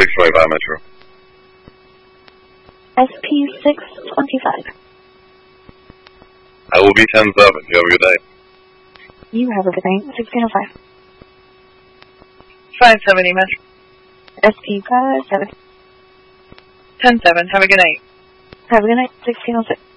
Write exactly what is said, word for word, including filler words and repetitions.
six twenty-five Metro. S P six twenty-five. I will be ten seven. You have a good day. You have a good night. sixteen oh five. five seventy Metro. S P five seven. ten seven. Have a good night. Have a good night. sixteen oh six.